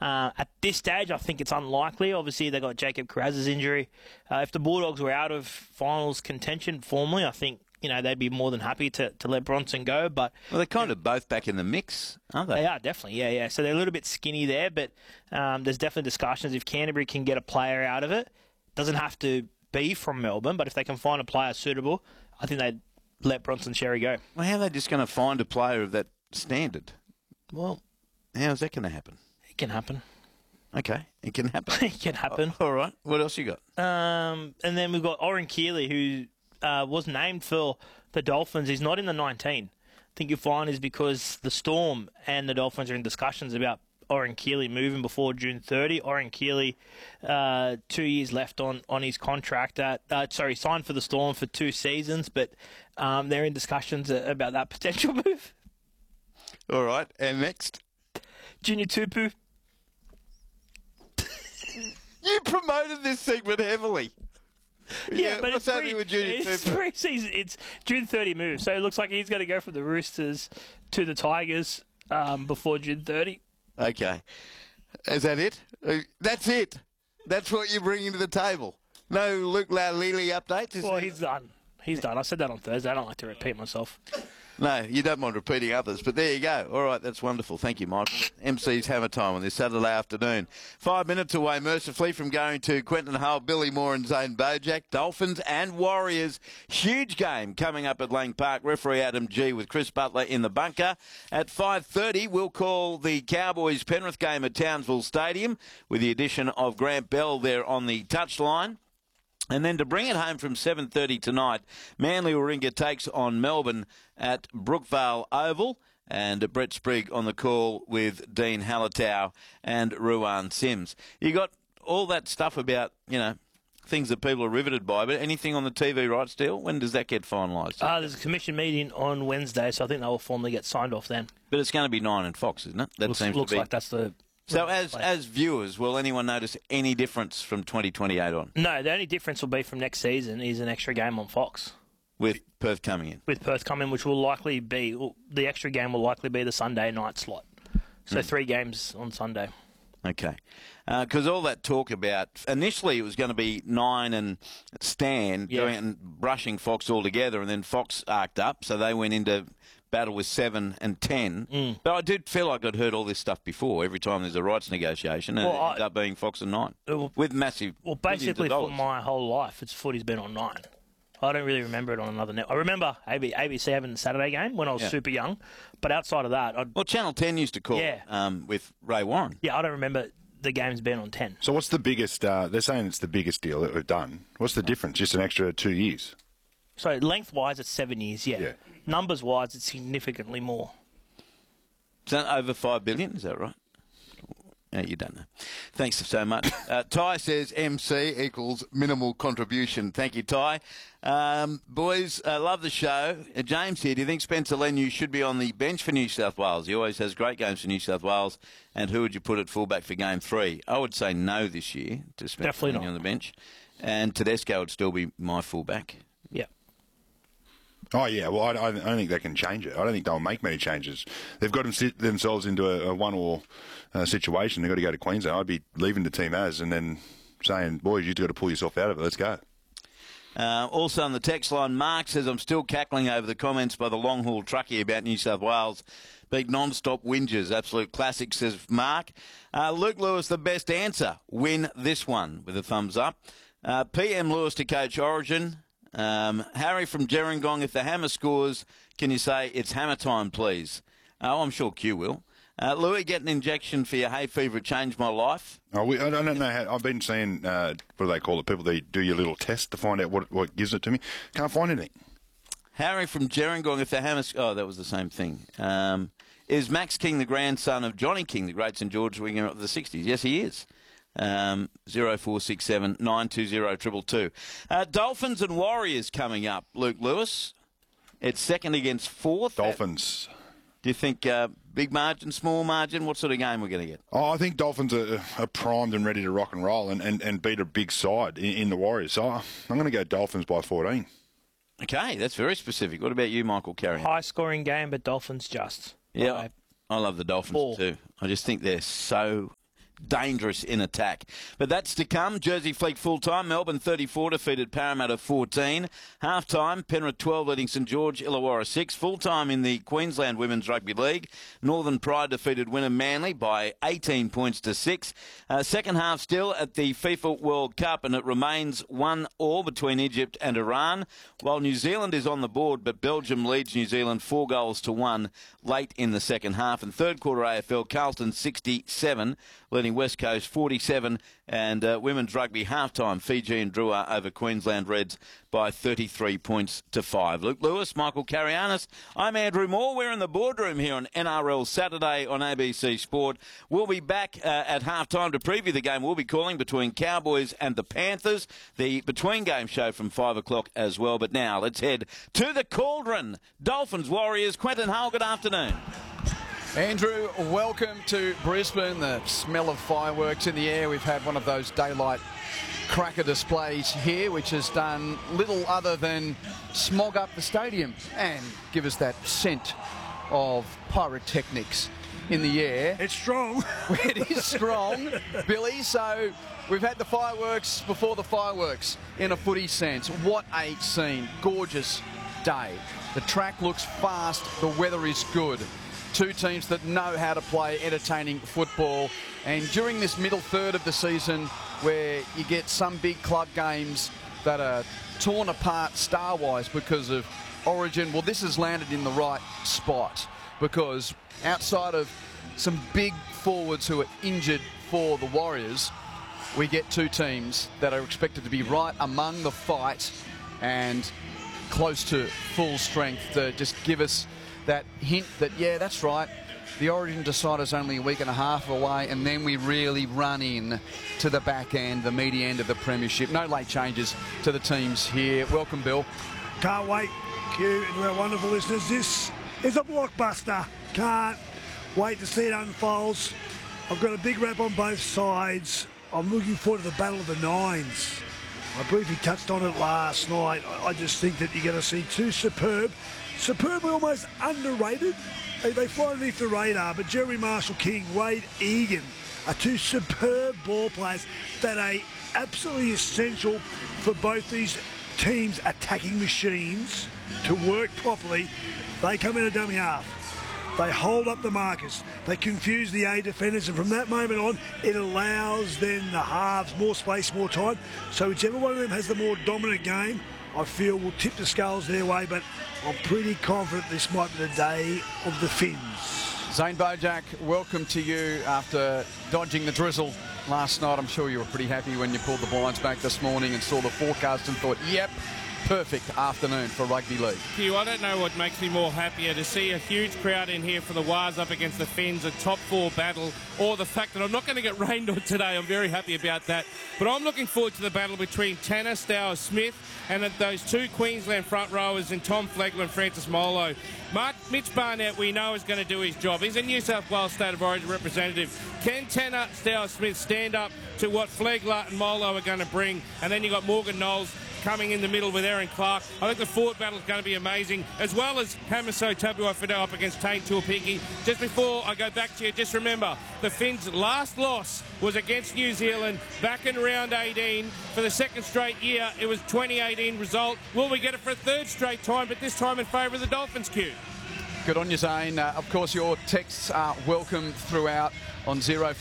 At this stage, I think it's unlikely. Obviously, they got Jacob Carraz's injury. If the Bulldogs were out of finals contention formally, I think they'd be more than happy to let Bronson go. But they're kind of both back in the mix, aren't they? They are, definitely, yeah. So they're a little bit skinny there, but there's definitely discussions if Canterbury can get a player out of it. Doesn't have to be from Melbourne, but if they can find a player suitable, I think they'd let Bronson Xerri go. Well, how are they just going to find a player of that standard? Well, how's that going to happen? It can happen. Okay, it can happen. It can happen. All right. What else you got? And then we've got Oren Keeley, who was named for the Dolphins. He's not in the 19. I think you'll find is because the Storm and the Dolphins are in discussions about Oren Keeley moving before June 30. Oren Keeley, 2 years left on his contract. Signed for the Storm for 2 seasons, but they're in discussions about that potential move. All right, and next? Junior Tupu. You promoted this segment heavily. Yeah, but what's happening with Junior Tupu? It's June 30 move, so it looks like he's going to go from the Roosters to the Tigers before June 30. Okay. Is that it? That's it. That's what you're bringing to the table. No Luke Laulili updates? Well, he's done. He's done. I said that on Thursday. I don't like to repeat myself. No, you don't mind repeating others, but there you go. All right, that's wonderful. Thank you, Michael. MC's Hammer Time on this Saturday afternoon. 5 minutes away, mercifully, from going to Quentin Hull, Billy Moore and Zane Bojack. Dolphins and Warriors. Huge game coming up at Lang Park. Referee Adam G with Chris Butler in the bunker. At 5:30, we'll call the Cowboys-Penrith game at Townsville Stadium with the addition of Grant Bell there on the touchline. And then to bring it home from 7:30 tonight, Manly Warringah takes on Melbourne at Brookvale Oval. And Brett Sprigg on the call with Dean Hallertau and Ruan Sims. You got all that stuff about, things that people are riveted by, but anything on the TV rights deal? When does that get finalised? There's a commission meeting on Wednesday, so I think they will formally get signed off then. But it's going to be 9 and Fox, isn't it? That looks like that's the... So as viewers, will anyone notice any difference from 2028 on? No, the only difference will be from next season is an extra game on Fox. With Perth coming in? With Perth coming, which will likely be... The extra game will likely be the Sunday night slot. So 3 games on Sunday. Okay. Because all that talk about... Initially, it was going to be 9 and Stan going and brushing Fox altogether, and then Fox arced up, so they went into... battle with 7 and 10. But I did feel like I'd heard all this stuff before every time there's a rights negotiation, and it ended up being Fox and 9 with massive... Well, basically for my whole life, footy's been on 9. I don't really remember it on another network. I remember ABC having the Saturday game when I was super young, but outside of that... Channel 10 used to call with Ray Warren. Yeah, I don't remember the game's been on 10. So what's the biggest... they're saying it's the biggest deal that we've done. What's the difference? Just an extra 2 years? So lengthwise, it's 7 years, yeah. Numbers-wise, it's significantly more. Is that over $5 billion? Is that right? You don't know. Thanks so much. Ty says MC equals minimal contribution. Thank you, Ty. Boys, love the show. James here. Do you think Spencer Leniu should be on the bench for New South Wales? He always has great games for New South Wales. And who would you put at fullback for Game 3? I would say no this year to Spencer Leniu on the bench. And Tedesco would still be my fullback. Yeah. Oh, yeah. Well, I don't think they can change it. I don't think they'll make many changes. They've got themselves into a one-all situation. They've got to go to Queensland. I'd be leaving the team as and then saying, boys, you've got to pull yourself out of it. Let's go. Also on the text line, Mark says, I'm still cackling over the comments by the long-haul truckie about New South Wales. Big non-stop whingers. Absolute classic, says Mark. Luke Lewis, the best answer. Win this one with a thumbs up. PM Lewis to coach Origin. Harry from Gerringong, if the Hammer scores, can you say it's Hammer time, please? I'm sure Q will. Louis, get an injection for your hay fever. It changed my life. I don't know how. I've been seeing, what do they call it? People, they do your little test to find out what gives it to me. Can't find anything. Harry from Gerringong, if the Hammer... Oh, that was the same thing. Is Max King the grandson of Johnny King, the great St George winger of the 60s? Yes, he is. 0467 920 222. Dolphins and Warriors coming up, Luke Lewis. It's second against fourth. Dolphins. Do you think big margin, small margin? What sort of game we're going to get? Oh, I think Dolphins are primed and ready to rock and roll and beat a big side in the Warriors. So I'm going to go Dolphins by 14. Okay, that's very specific. What about you, Michael Carrion? High-scoring game, but Dolphins just. Yeah, I love the Dolphins too. I just think they're so dangerous in attack. But that's to come. Jersey Fleet full-time. Melbourne 34 defeated Parramatta 14. Half-time, Penrith 12 leading St George, Illawarra 6. Full-time in the Queensland Women's Rugby League. Northern Pride defeated Wynnum Manly by 18 points to 6. Second half still at the FIFA World Cup, and it remains 1-1 between Egypt and Iran, while New Zealand is on the board, but Belgium leads New Zealand 4-1 late in the second half. And third quarter AFL, Carlton 67, leading West Coast 47, and women's rugby half-time, Fiji and Drua over Queensland Reds by 33 points to 5. Luke Lewis, Michael Carianis, I'm Andrew Moore. We're in the boardroom here on NRL Saturday on ABC Sport. We'll be back at half-time to preview the game we'll be calling between Cowboys and the Panthers, the between-game show from 5 o'clock as well. But now let's head to the Cauldron. Dolphins, Warriors, Quentin Hull, good afternoon. Andrew, welcome to Brisbane. The smell of fireworks in the air. We've had one of those daylight cracker displays here, which has done little other than smog up the stadium and give us that scent of pyrotechnics in the air. It's strong. It is strong, Billy. So we've had the fireworks before the fireworks in a footy sense. What a scene. Gorgeous day. The track looks fast. The weather is good. Two teams that know how to play entertaining football. And during this middle third of the season, where you get some big club games that are torn apart star-wise because of origin, well, this has landed in the right spot, because outside of some big forwards who are injured for the Warriors, we get two teams that are expected to be right among the fight and close to full strength to just give us that hint that, yeah, that's right, the Origin decider's only a week and a half away, and then we really run in to the back end, the meaty end of the premiership. No late changes to the teams here. Welcome, Bill. Can't wait, Q, and our wonderful listeners. This is a blockbuster. Can't wait to see it unfolds. I've got a big rap on both sides. I'm looking forward to the Battle of the Nines. I briefly touched on it last night. I just think that you're going to see two superbly almost underrated. They fly underneath the radar, but Jeremy Marshall-King, Wade Egan are two superb ball players that are absolutely essential for both these teams' attacking machines to work properly. They come in a dummy half. They hold up the markers. They confuse the A defenders, and from that moment on, it allows then the halves more space, more time. So whichever one of them has the more dominant game, I feel will tip the scales their way, but I'm pretty confident this might be the day of the Finns. Zane Bojack, welcome to you after dodging the drizzle last night. I'm sure you were pretty happy when you pulled the blinds back this morning and saw the forecast and thought, yep, perfect afternoon for rugby league. Hugh, I don't know what makes me more happier, to see a huge crowd in here for the Wars up against the Finns, a top four battle, or the fact that I'm not going to get rained on today. I'm very happy about that. But I'm looking forward to the battle between Tanner Stowers-Smith and those two Queensland front rowers in Tom Flegler and Francis Molo. Mitch Barnett, we know, is going to do his job. He's a New South Wales State of Origin representative. Can Tanner Stowers-Smith stand up to what Flegler and Molo are going to bring? And then you've got Morgan Knowles coming in the middle with Aaron Clark. I think the forward battle is going to be amazing, as well as Hamiso Tabuai-Fidow up against Tain Tuapiki. Just before I go back to you, just remember, the Finns' last loss was against New Zealand back in round 18. For the second straight year, it was 2018 result. Will we get it for a third straight time, but this time in favour of the Dolphins, Q? Good on you, Zane. Of course, your texts are welcome throughout on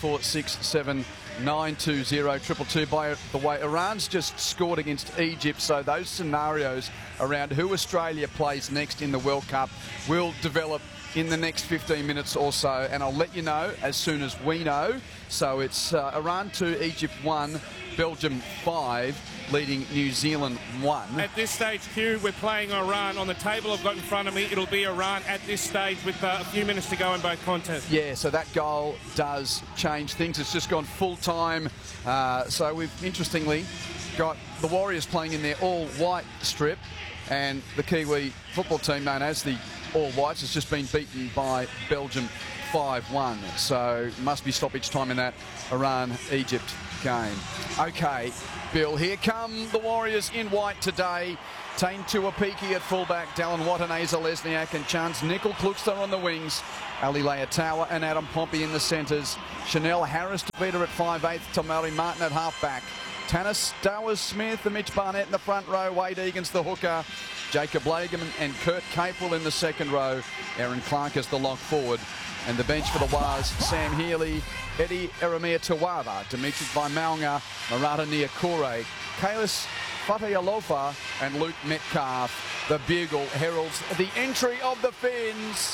0467 920 222. By the way, Iran's just scored against Egypt, so those scenarios around who Australia plays next in the World Cup will develop in the next 15 minutes or so, and I'll let you know as soon as we know. So it's Iran 2, Egypt 1, Belgium 5, leading New Zealand 1. At this stage, Q, we're playing Iran. On the table I've got in front of me, it'll be Iran at this stage with a few minutes to go in both contests. Yeah, so that goal does change things. It's just gone full time. So we've interestingly got the Warriors playing in their all-white strip, and the Kiwi football team, known as the All Whites, has just been beaten by Belgium 5-1. So must be stoppage time in that Iran-Egypt game. Okay, Bill, here come the Warriors in white today. Tane Tuapiki at fullback, Dallin Watanabe, Lesniak and Chance. Nickel Kluxter on the wings. Ali Leotawa and Adam Pompey in the centres. Chanel Harris DeVita at 5'8", Tamari Martin at halfback. Tanis Dowers-Smith and Mitch Barnett in the front row. Wade Egan's the hooker. Jacob Lagerman and Kurt Capewell in the second row. Aaron Clark is the lock forward. And the bench for the Wars, Sam Healy, Eddie Eremia Tawava, Dimitri Vaimaunga, Marata Niakore, Kalis Fatayalofa and Luke Metcalf. The bugle heralds the entry of the Finns.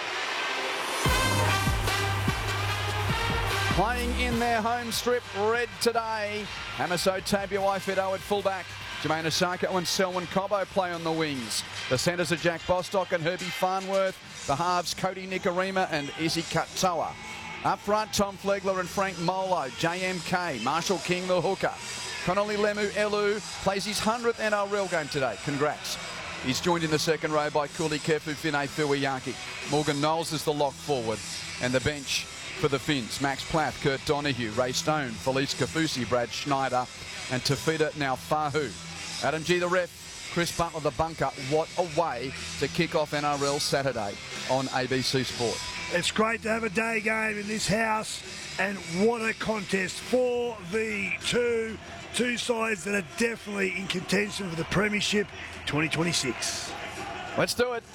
Playing in their home strip red today. Hamiso Tabuai-Fidow at fullback. Jermaine Osako and Selwyn Cobbo play on the wings. The centres are Jack Bostock and Herbie Farnworth. The halves, Cody Nikarima and Izzy Katoa. Up front, Tom Flegler and Frank Molo. JMK, Marshall King the hooker. Connolly Lemu-Elu plays his 100th NRL game today. Congrats. He's joined in the second row by Kuli Kefu Fine Fuiaki. Morgan Knowles is the lock forward. And the bench for the Finns, Max Plath, Kurt Donahue, Ray Stone, Felice Kafusi, Brad Schneider and Tafida Naufahu. Adam G the ref, Chris Butler the bunker. What a way to kick off NRL Saturday on ABC Sport. It's great to have a day game in this house, and what a contest. 4v2, two sides that are definitely in contention for the Premiership 2026. Let's do it.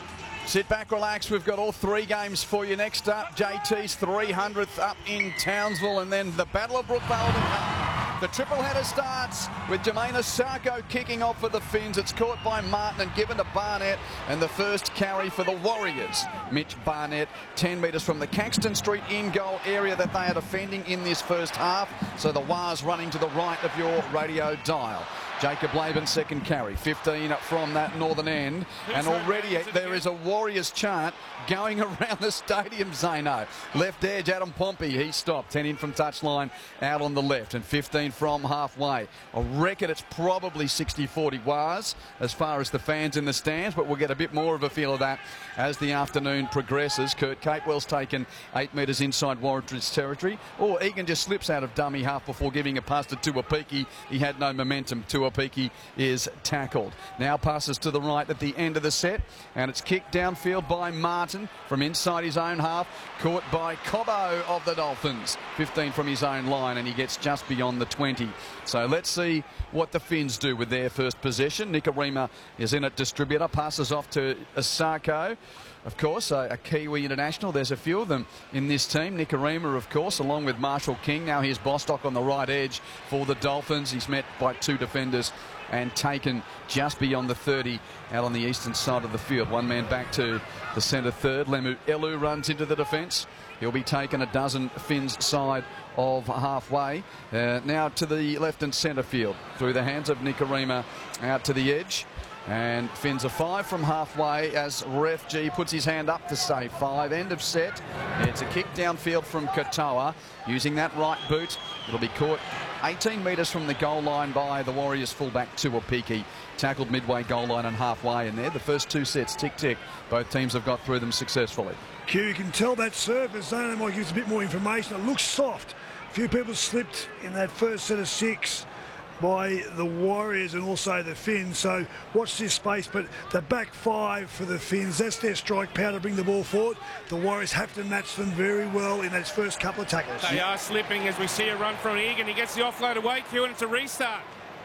Sit back, relax. We've got all three games for you. Next up, JT's 300th up in Townsville, and then the Battle of Brookvale to come. The triple header starts with Jermaine Osako kicking off for the Finns. It's caught by Martin and given to Barnett, and the first carry for the Warriors. Mitch Barnett, 10 metres from the Caxton Street in-goal area that they are defending in this first half. So the Wars running to the right of your radio dial. Jacob Laban, second carry, 15 up from that northern end. And already there is a Warriors chant going around the stadium, Zano. Left edge, Adam Pompey, he stopped. 10 in from touchline, out on the left, and 15 from halfway. I reckon it's probably 60-40 Wars as far as the fans in the stands, but we'll get a bit more of a feel of that as the afternoon progresses. Kurt Capewell's taken 8 metres inside Warrington's territory. Or Egan just slips out of dummy half before giving a pass to Tuapiki. He had no momentum. Tuapiki is tackled. Now passes to the right at the end of the set, and it's kicked downfield by Martin from inside his own half, caught by Cobbo of the Dolphins. 15 from his own line, and he gets just beyond the 20. So let's see what the Finns do with their first possession. Nikarima is in at distributor, passes off to Osako. Of course, a Kiwi international. There's a few of them in this team. Nikarima, of course, along with Marshall King. Now here's Bostock on the right edge for the Dolphins. He's met by 2 defenders and taken just beyond the 30 out on the eastern side of the field. One man back to the centre third. Lemu-Elu runs into the defence. He'll be taken a dozen Finns side of halfway. Now to the left and centre field through the hands of Nikarima out to the edge. And Finns are 5 from halfway as Ref G puts his hand up to say 5. End of set. It's a kick downfield from Katoa using that right boot. It'll be caught 18 metres from the goal line by the Warriors fullback Tuapiki. Tackled midway goal line and halfway in there. The first 2 sets, tick-tick. Both teams have got through them successfully. Q, you can tell that surface. Zona might give us a bit more information. It looks soft. A few people slipped in that first set of 6 by the Warriors and also the Finns, so watch this space. But the back 5 for the Finns, that's their strike power to bring the ball forward. The Warriors have to match them very well in those first couple of tackles. They are slipping as we see a run from Egan. He gets the offload away, Q, and it's a restart.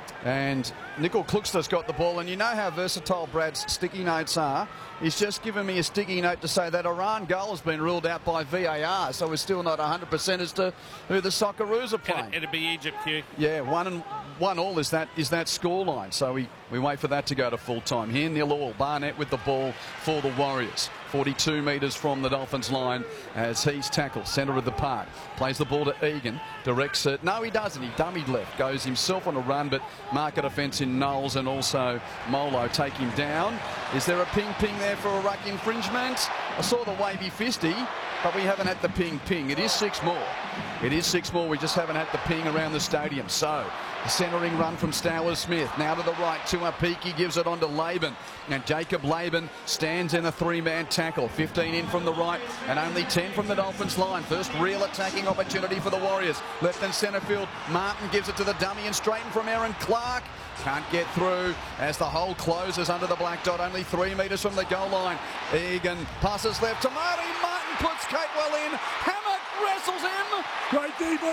And Nickel Kluxter's got the ball, and you know how versatile Brad's sticky notes are. He's just given me a sticky note to say that Iran goal has been ruled out by VAR, so we're still not 100% as to who the Socceroos are playing. It'll be Egypt, Q. Yeah, 1-1 is that score line, so we wait for that to go to full time. Here, 0-0, Barnett with the ball for the Warriors. 42 metres from the Dolphins line as he's tackled, centre of the park. Plays the ball to Egan, directs it. No, he doesn't. He dummied left, goes himself on a run, but market offence in Knowles and also Molo take him down. Is there a ping there for a ruck infringement? I saw the wavy fisty. but we haven't had the ping. It is 6 more. It is 6 more. We just haven't had the ping around the stadium. So, a centering run from Stowers Smith. Now to the right, to Apiki, gives it on to Laban. And Jacob Laban stands in a 3-man tackle. 15 in from the right and only 10 from the Dolphins line. First real attacking opportunity for the Warriors. Left and centre field. Martin gives it to the dummy and straight in from Aaron Clark. Can't get through as the hole closes under the black dot. Only 3 metres from the goal line. Egan passes left to Marty. Martin puts Capewell in. Hammock wrestles him. Great defense.